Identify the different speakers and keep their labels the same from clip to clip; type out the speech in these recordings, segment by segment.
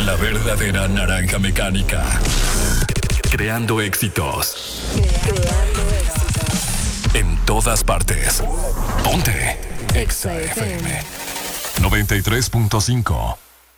Speaker 1: La verdadera naranja mecánica. Creando éxitos. En todas partes. Ponte Exa FM 93.5.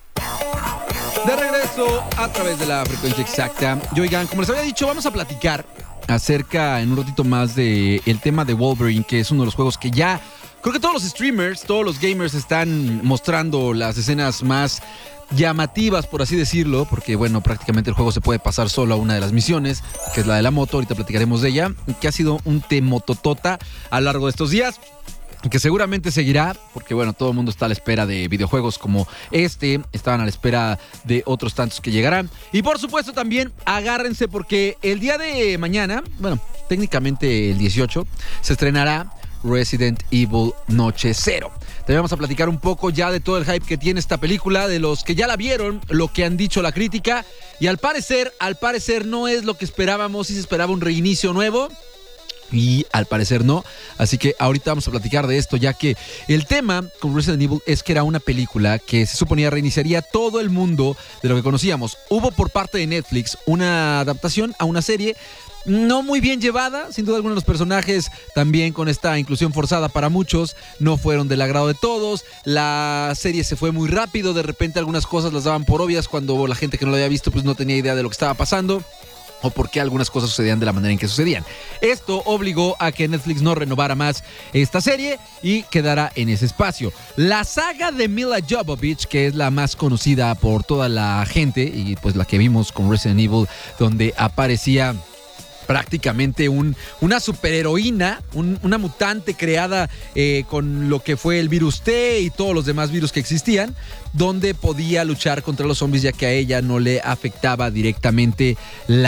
Speaker 2: De regreso a través de la frecuencia exacta. Y oigan, como les había dicho, vamos a platicar acerca en un ratito más de el tema de Wolverine, que es uno de los juegos que ya creo que todos los streamers, todos los gamers están mostrando las escenas más llamativas, por así decirlo, porque bueno, prácticamente el juego se puede pasar solo a una de las misiones, que es la de la moto. Ahorita platicaremos de ella, que ha sido un temototota a lo largo de estos días, que seguramente seguirá, porque bueno, todo el mundo está a la espera de videojuegos como este, estaban a la espera de otros tantos que llegarán. Y por supuesto también agárrense, porque el día de mañana, bueno, técnicamente el 18, se estrenará Resident Evil Noche Cero. Te vamos a platicar un poco ya de todo el hype que tiene esta película, de los que ya la vieron, lo que han dicho la crítica, y al parecer no es lo que esperábamos. Sí se esperaba un reinicio nuevo, y al parecer no. Así que ahorita vamos a platicar de esto, ya que el tema con Resident Evil es que era una película que se suponía reiniciaría todo el mundo de lo que conocíamos. Hubo por parte de Netflix una adaptación a una serie no muy bien llevada, sin duda alguna. Los personajes también, con esta inclusión forzada para muchos, no fueron del agrado de todos. La serie se fue muy rápido, de repente algunas cosas las daban por obvias cuando la gente que no lo había visto pues no tenía idea de lo que estaba pasando, o por qué algunas cosas sucedían de la manera en que sucedían. Esto obligó a que Netflix no renovara más esta serie y quedara en ese espacio. La saga de Milla Jovovich, que es la más conocida por toda la gente y pues la que vimos con Resident Evil, donde aparecía prácticamente una superheroína, una mutante creada con lo que fue el virus T y todos los demás virus que existían, donde podía luchar contra los zombies, ya que a ella no le afectaba directamente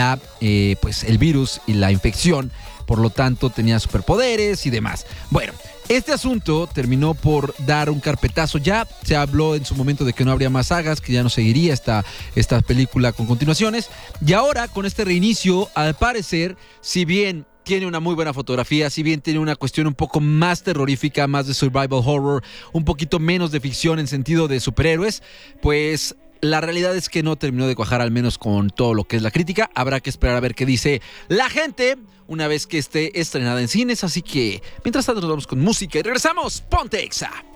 Speaker 2: el virus y la infección. Por lo tanto, tenía superpoderes y demás. Bueno, este asunto terminó por dar un carpetazo. Ya se habló en su momento de que no habría más sagas, que ya no seguiría esta película con continuaciones. Y ahora, con este reinicio, al parecer, si bien tiene una muy buena fotografía, si bien tiene una cuestión un poco más terrorífica, más de survival horror, un poquito menos de ficción en sentido de superhéroes, pues la realidad es que no terminó de cuajar, al menos con todo lo que es la crítica. Habrá que esperar a ver qué dice la gente una vez que esté estrenada en cines. Así que, mientras tanto, nos vamos con música y regresamos. ¡Ponte Exa!